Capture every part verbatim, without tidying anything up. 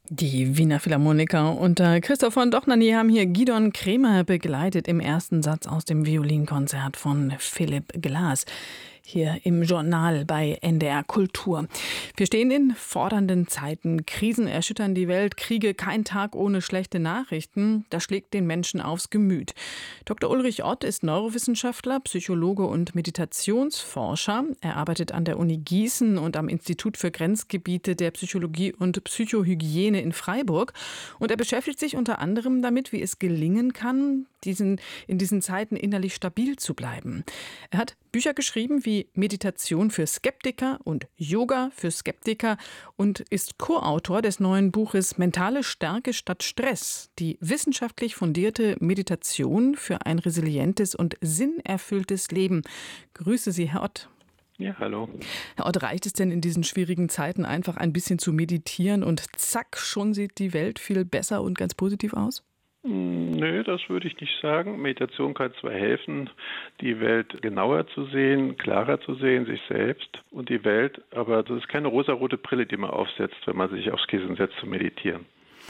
Die Wiener Philharmoniker unter Christoph von Dohnanyi haben hier Gidon Kremer begleitet im ersten Satz aus dem Violinkonzert von Philipp Glass. Hier im Journal bei N D R Kultur. Wir stehen in fordernden Zeiten. Krisen erschüttern die Welt, Kriege, kein Tag ohne schlechte Nachrichten. Das schlägt den Menschen aufs Gemüt. Doktor Ulrich Ott ist Neurowissenschaftler, Psychologe und Meditationsforscher. Er arbeitet an der Uni Gießen und am Institut für Grenzgebiete der Psychologie und Psychohygiene in Freiburg. Und er beschäftigt sich unter anderem damit, wie es gelingen kann, diesen, in diesen Zeiten innerlich stabil zu bleiben. Er hat Bücher geschrieben wie Meditation für Skeptiker und Yoga für Skeptiker und ist Co-Autor des neuen Buches Mentale Stärke statt Stress, die wissenschaftlich fundierte Meditation für ein resilientes und sinnerfülltes Leben. Grüße Sie, Herr Ott. Ja, hallo. Herr Ott, reicht es denn in diesen schwierigen Zeiten einfach ein bisschen zu meditieren und zack, schon sieht die Welt viel besser und ganz positiv aus? Nö, das würde ich nicht sagen. Meditation kann zwar helfen, die Welt genauer zu sehen, klarer zu sehen, sich selbst und die Welt, aber das ist keine rosarote Brille, die man aufsetzt, wenn man sich aufs Kissen setzt zu meditieren.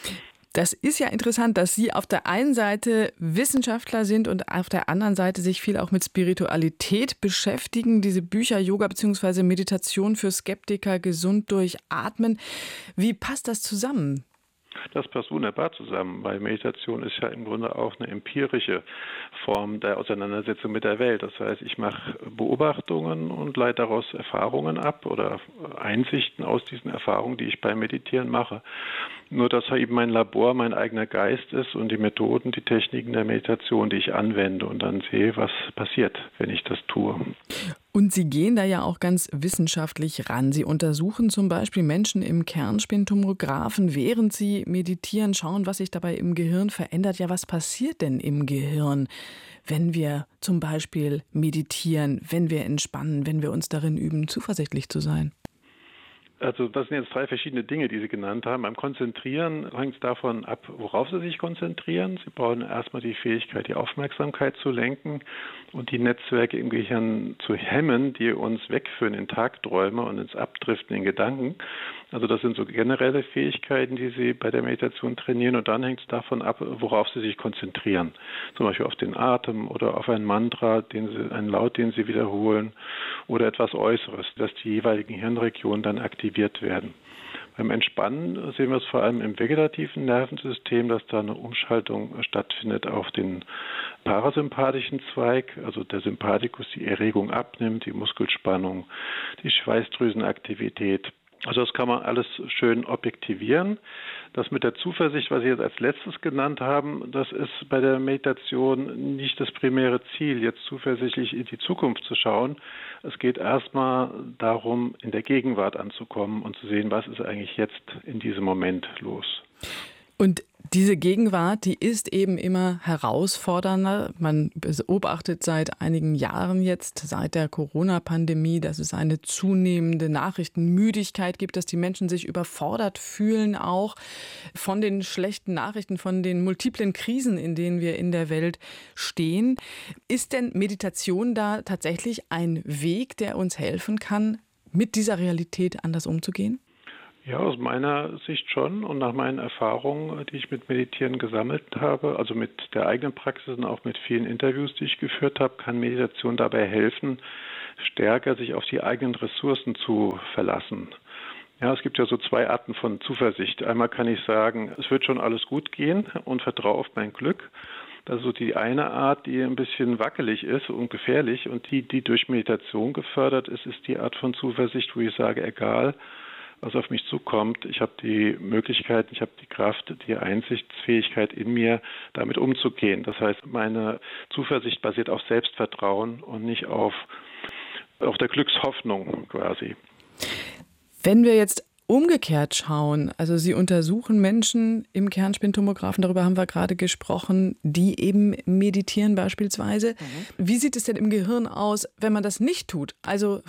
Das ist ja interessant, dass Sie auf der einen Seite Wissenschaftler sind und auf der anderen Seite sich viel auch mit Spiritualität beschäftigen. Diese Bücher Yoga bzw. Meditation für Skeptiker, gesund durchatmen. Wie passt das zusammen? Das passt wunderbar zusammen, weil Meditation ist ja im Grunde auch eine empirische Form der Auseinandersetzung mit der Welt. Das heißt, ich mache Beobachtungen und leite daraus Erfahrungen ab oder Einsichten aus diesen Erfahrungen, die ich beim Meditieren mache. Nur, dass eben mein Labor mein eigener Geist ist und die Methoden, die Techniken der Meditation, die ich anwende und dann sehe, was passiert, wenn ich das tue. Und Sie gehen da ja auch ganz wissenschaftlich ran. Sie untersuchen zum Beispiel Menschen im Kernspintomographen, während sie meditieren, schauen, was sich dabei im Gehirn verändert. Ja, was passiert denn im Gehirn, wenn wir zum Beispiel meditieren, wenn wir entspannen, wenn wir uns darin üben, zuversichtlich zu sein? Also das sind jetzt drei verschiedene Dinge, die Sie genannt haben. Beim Konzentrieren hängt es davon ab, worauf Sie sich konzentrieren. Sie brauchen erstmal die Fähigkeit, die Aufmerksamkeit zu lenken und die Netzwerke im Gehirn zu hemmen, die uns wegführen in Tagträume und ins Abdriften in Gedanken. Also das sind so generelle Fähigkeiten, die Sie bei der Meditation trainieren und dann hängt es davon ab, worauf Sie sich konzentrieren. Zum Beispiel auf den Atem oder auf ein Mantra, den Sie, einen Laut, den Sie wiederholen oder etwas Äußeres, dass die jeweiligen Hirnregionen dann aktiviert werden. Beim Entspannen sehen wir es vor allem im vegetativen Nervensystem, dass da eine Umschaltung stattfindet auf den parasympathischen Zweig, also der Sympathikus die Erregung abnimmt, die Muskelspannung, die Schweißdrüsenaktivität. Also das kann man alles schön objektivieren. Das mit der Zuversicht, was Sie jetzt als letztes genannt haben, das ist bei der Meditation nicht das primäre Ziel, jetzt zuversichtlich in die Zukunft zu schauen. Es geht erstmal darum, in der Gegenwart anzukommen und zu sehen, was ist eigentlich jetzt in diesem Moment los. Und diese Gegenwart, die ist eben immer herausfordernder. Man beobachtet seit einigen Jahren jetzt, seit der Corona-Pandemie, dass es eine zunehmende Nachrichtenmüdigkeit gibt, dass die Menschen sich überfordert fühlen, auch von den schlechten Nachrichten, von den multiplen Krisen, in denen wir in der Welt stehen. Ist denn Meditation da tatsächlich ein Weg, der uns helfen kann, mit dieser Realität anders umzugehen? Ja, aus meiner Sicht schon und nach meinen Erfahrungen, die ich mit Meditieren gesammelt habe, also mit der eigenen Praxis und auch mit vielen Interviews, die ich geführt habe, kann Meditation dabei helfen, stärker sich auf die eigenen Ressourcen zu verlassen. Ja, es gibt ja so zwei Arten von Zuversicht. Einmal kann ich sagen, es wird schon alles gut gehen und vertraue auf mein Glück. Das ist so die eine Art, die ein bisschen wackelig ist und gefährlich und die, die durch Meditation gefördert ist, ist die Art von Zuversicht, wo ich sage, egal, was auf mich zukommt. Ich habe die Möglichkeit, ich habe die Kraft, die Einsichtsfähigkeit in mir, damit umzugehen. Das heißt, meine Zuversicht basiert auf Selbstvertrauen und nicht auf, auf der Glückshoffnung quasi. Wenn wir jetzt umgekehrt schauen, also Sie untersuchen Menschen im Kernspintomographen, darüber haben wir gerade gesprochen, die eben meditieren beispielsweise. Mhm. Wie sieht es denn im Gehirn aus, wenn man das nicht tut? Also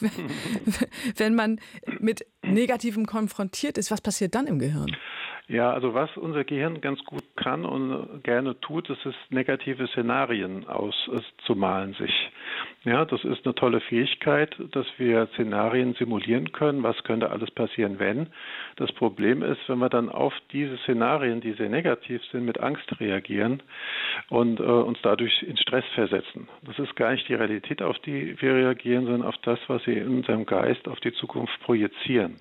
wenn man mit Negativem konfrontiert ist, was passiert dann im Gehirn? Ja, also was unser Gehirn ganz gut kann und gerne tut, das ist negative Szenarien auszumalen sich. Ja, das ist eine tolle Fähigkeit, dass wir Szenarien simulieren können. Was könnte alles passieren, wenn? Das Problem ist, wenn wir dann auf diese Szenarien, die sehr negativ sind, mit Angst reagieren und äh, uns dadurch in Stress versetzen. Das ist gar nicht die Realität, auf die wir reagieren, sondern auf das, was wir in unserem Geist auf die Zukunft projizieren.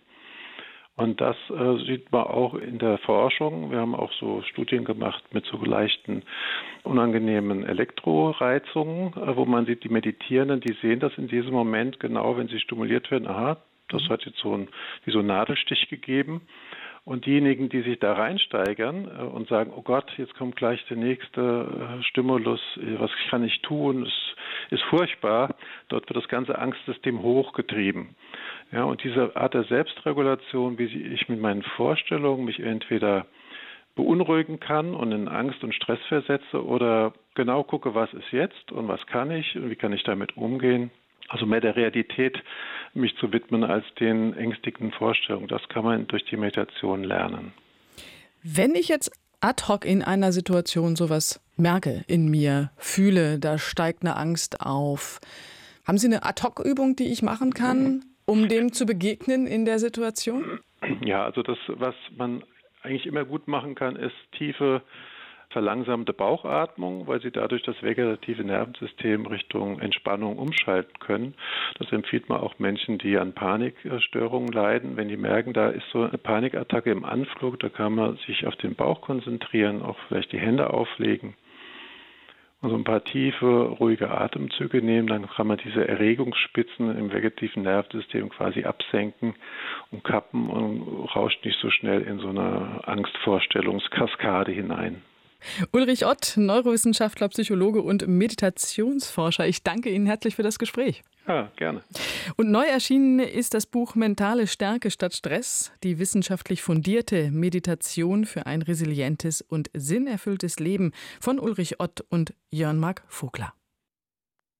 Und das äh, sieht man auch in der Forschung. Wir haben auch so Studien gemacht mit so leichten, unangenehmen Elektroreizungen, äh, wo man sieht, die Meditierenden, die sehen das in diesem Moment genau, wenn sie stimuliert werden. Aha, das hat jetzt so ein, wie so einen Nadelstich gegeben. Und diejenigen, die sich da reinsteigern äh, und sagen, oh Gott, jetzt kommt gleich der nächste äh, Stimulus, äh, was kann ich tun, es ist furchtbar, dort wird das ganze Angstsystem hochgetrieben. Ja, und diese Art der Selbstregulation, wie ich mit meinen Vorstellungen mich entweder beunruhigen kann und in Angst und Stress versetze oder genau gucke, was ist jetzt und was kann ich und wie kann ich damit umgehen. Also mehr der Realität mich zu widmen als den ängstigenden Vorstellungen. Das kann man durch die Meditation lernen. Wenn ich jetzt ad hoc in einer Situation sowas merke, in mir fühle, da steigt eine Angst auf, haben Sie eine Ad-hoc-Übung, die ich machen kann, um dem zu begegnen in der Situation? Ja, also das, was man eigentlich immer gut machen kann, ist tiefe, verlangsamte Bauchatmung, weil Sie dadurch das vegetative Nervensystem Richtung Entspannung umschalten können. Das empfiehlt man auch Menschen, die an Panikstörungen leiden. Wenn die merken, da ist so eine Panikattacke im Anflug, da kann man sich auf den Bauch konzentrieren, auch vielleicht die Hände auflegen. Und so ein paar tiefe, ruhige Atemzüge nehmen, dann kann man diese Erregungsspitzen im vegetativen Nervensystem quasi absenken und kappen und rauscht nicht so schnell in so eine Angstvorstellungskaskade hinein. Ulrich Ott, Neurowissenschaftler, Psychologe und Meditationsforscher. Ich danke Ihnen herzlich für das Gespräch. Ja, gerne. Und neu erschienen ist das Buch Mentale Stärke statt Stress, die wissenschaftlich fundierte Meditation für ein resilientes und sinnerfülltes Leben von Ulrich Ott und Jörn Marc Vogler.